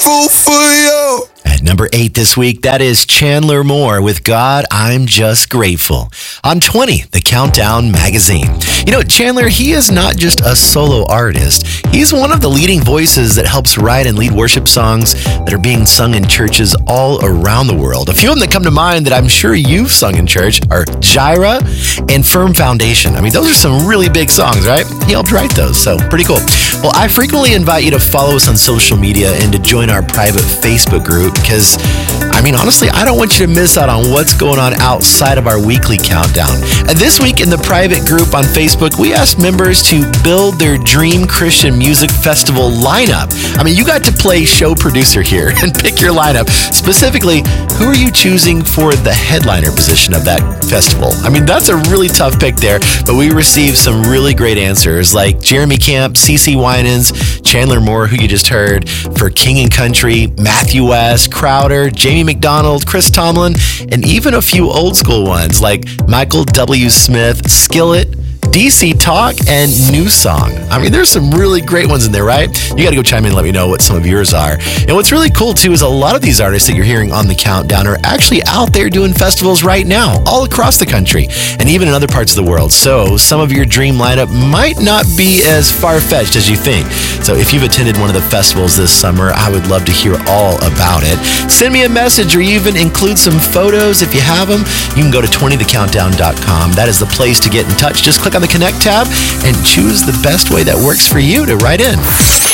grateful for you. At number 8 this week, that is Chandler Moore with God, I'm Just Grateful. On 20, the Countdown Magazine. You know, Chandler, he is not just a solo artist. He's one of the leading voices that helps write and lead worship songs that are being sung in churches all around the world. A few of them that come to mind that I'm sure you've sung in church are Jireh and Firm Foundation. I mean, those are some really big songs, right? He helped write those, so pretty cool. Well, I frequently invite you to follow us on social media and to join our private Facebook group because, I mean, honestly, I don't want you to miss out on what's going on outside of our weekly countdown. And this week in the private group on Facebook, we asked members to build their dream Christian music festival lineup. I mean, you got to play show producer here and pick your lineup. Specifically, who are you choosing for the headliner position of that festival? I mean, that's a really tough pick there, but we received some really great answers like Jeremy Camp, CeCe Winans, Chandler Moore, who you just heard, for King and Country, Matthew West, Crowder, Jamie McDonald, Chris Tomlin, and even a few old school ones like Michael W. Smith, Skillet, DC Talk, and New Song. I mean, there's some really great ones in there, right? You got to go chime in and let me know what some of yours are. And what's really cool, too, is a lot of these artists that you're hearing on the countdown are actually out there doing festivals right now, all across the country, and even in other parts of the world. So some of your dream lineup might not be as far-fetched as you think. So if you've attended one of the festivals this summer, I would love to hear all about it. Send me a message or even include some photos if you have them. You can go to 20thecountdown.com. That is the place to get in touch. Just click on the Connect tab and choose the best way that works for you to write in.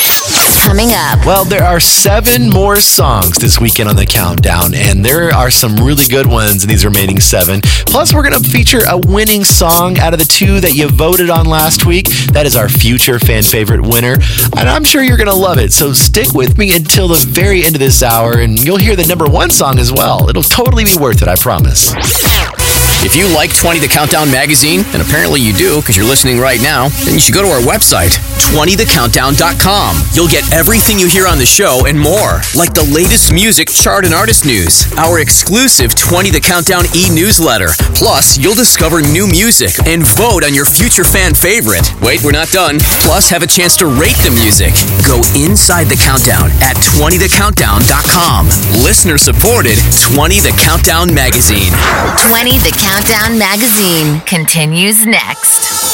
Coming up. Well, there are 7 more songs this weekend on the countdown, and there are some really good ones in these remaining 7. Plus, we're going to feature a winning song out of the 2 that you voted on last week. That is our future fan favorite winner, and I'm sure you're going to love it. So stick with me until the very end of this hour, and you'll hear the number 1 song as well. It'll totally be worth it, I promise. If you like 20 The Countdown magazine, and apparently you do because you're listening right now, then you should go to our website, 20thecountdown.com. You'll get everything you hear on the show and more, like the latest music, chart, and artist news, our exclusive 20 The Countdown e-newsletter. Plus, you'll discover new music and vote on your future fan favorite. Wait, we're not done. Plus, have a chance to rate the music. Go inside the countdown at 20thecountdown.com. Listener-supported 20 The Countdown magazine. 20 The Countdown Magazine continues next.